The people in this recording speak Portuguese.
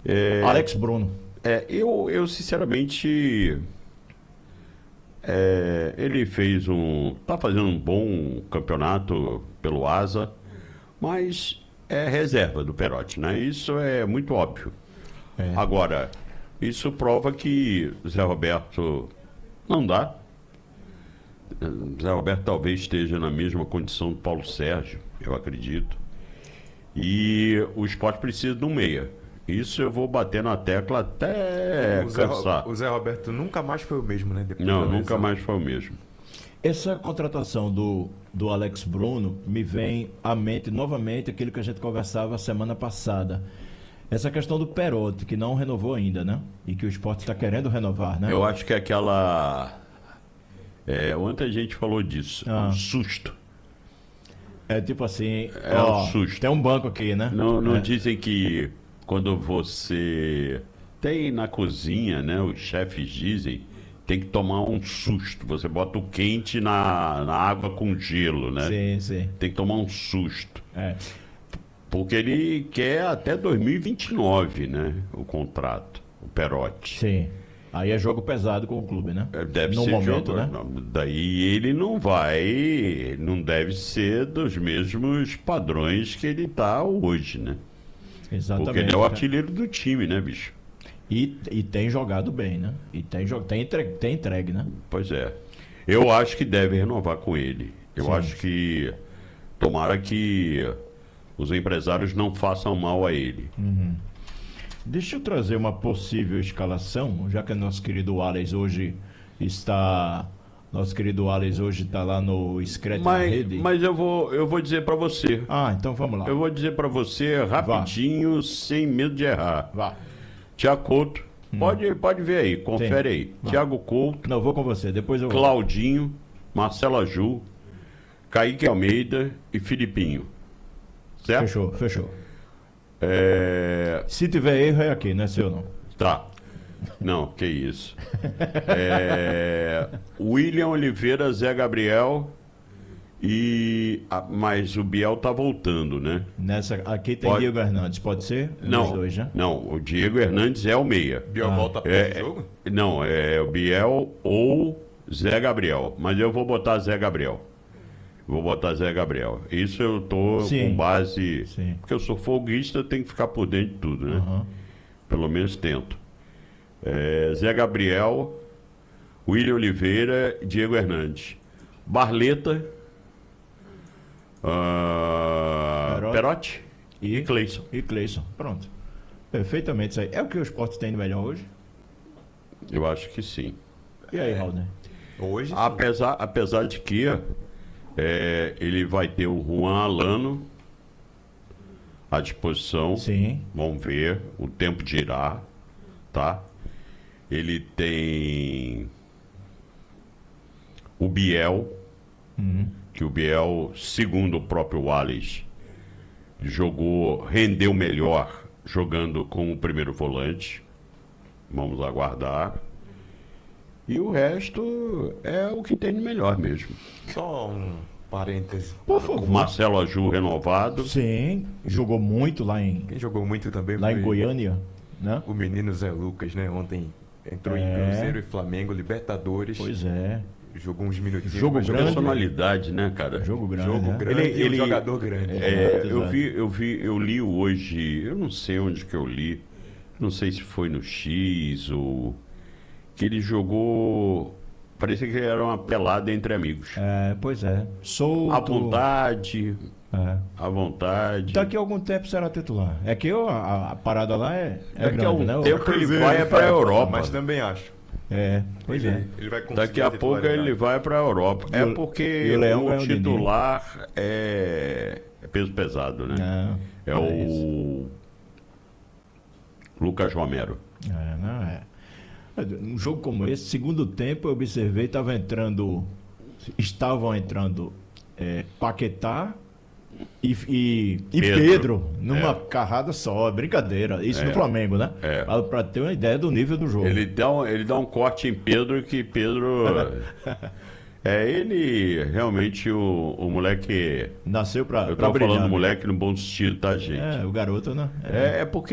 Alex Bruno. Eu sinceramente, ele tá fazendo um bom campeonato pelo Asa, mas é reserva do Perotti, né? Isso é muito óbvio. Agora, isso prova que o Zé Roberto não dá. O Zé Roberto talvez esteja na mesma condição do Paulo Sérgio, eu acredito. E o Sport precisa de um meia. Isso eu vou bater na tecla até cansar. O Zé Roberto nunca mais foi o mesmo, né? Depois Não, da nunca lesão. mais foi o mesmo. Essa contratação do Alex Bruno me vem à mente novamente aquilo que a gente conversava semana passada. Essa questão do Perotti, que não renovou ainda, né? E que o Sport está querendo renovar, né? Eu acho que ontem a gente falou disso. Um susto. É tipo assim, Um susto. tem um banco aqui, né? Não dizem que quando você tem na cozinha, né? Os chefes dizem, tem que tomar um susto. Você bota o quente na água com gelo, né? Sim, sim. Tem que tomar um susto. É. Porque ele quer até 2029, né? O contrato, o Perotti. Sim. Aí é jogo pesado com o clube, né? Deve no ser momento, jogo, né? Daí ele não deve ser dos mesmos padrões que ele tá hoje, né? Exatamente. Porque ele é o artilheiro do time, né, bicho? E tem jogado bem, né? E tem entregue, né? Pois é. Eu acho que deve renovar com ele. Eu acho que tomara que os empresários não façam mal a ele. Deixa eu trazer uma possível escalação, já que nosso querido Alex hoje está lá no Scratch na rede. Mas eu vou dizer pra você. Então vamos lá. Eu vou dizer pra você rapidinho, sem medo de errar. Vá. Thiago Couto, pode ver aí, confere aí. Vá. Thiago Couto, Não, vou com você, depois eu vou. Claudinho, Marcelo Aju, Kaique Almeida e Filipinho. Certo? Fechou. Se tiver erro é aqui, não é seu não. Tá. Não, que isso. William Oliveira, Zé Gabriel mas o Biel tá voltando, né? Aqui tem Diego Hernandes, pode ser? Os dois, né? Não, o Diego Hernandes é o meia. Biel volta para esse jogo? Não, é o Biel ou Zé Gabriel. Mas eu vou botar Zé Gabriel. Isso eu tô com base. Sim. Porque eu sou folguista, eu tenho que ficar por dentro de tudo, né? Pelo menos tento. Zé Gabriel, William Oliveira e Diego Hernandes. Barleta, Perotti e Cleison. E Cleison, pronto. Perfeitamente isso aí. É o que o Sport tem de melhor hoje? Eu acho que sim. E aí, Raul? Hoje sim. Apesar de que ele vai ter o Juan Alano à disposição. Sim. Vamos ver, o tempo dirá, tá? Ele tem o Biel, que o Biel, segundo o próprio Wallace, rendeu melhor jogando com o primeiro volante. Vamos aguardar. E o resto é o que tem de melhor mesmo. Só um parêntese. Por favor. O Marcelo Aju renovado. Sim, jogou muito lá em Quem jogou muito também lá foi em Goiânia, né? o menino Zé Lucas, né? Ontem entrou em Cruzeiro e Flamengo, Libertadores. Pois é. Jogou uns minutinhos. Jogo mas grande. Personalidade, né, cara? Jogo grande. Jogo né? grande e um jogador grande. Eu li hoje, eu não sei onde que eu li, não sei se foi no X ou que ele jogou, parecia que era uma pelada entre amigos. Pois é. Solto. À vontade, É. à vontade. Daqui a algum tempo será titular. É que a parada lá é Daqui a grande, um né? tempo ele vai para a Europa. Mas também acho. Pois é. Ele vai conseguir Daqui a pouco ele vai para a Europa. E o Porque Leão o ganhou o titular é peso pesado, né? Não, O Lucas Romero. não é. Um jogo como esse, segundo tempo, eu observei, estavam entrando Paquetá e Pedro numa carrada só, brincadeira. Isso no Flamengo, né? Para ter uma ideia do nível do jogo. Ele dá um corte em Pedro que Pedro. Ele realmente, o moleque. Nasceu para Eu tava brilhar. falando moleque no bom sentido, tá, gente? O garoto, né? É porque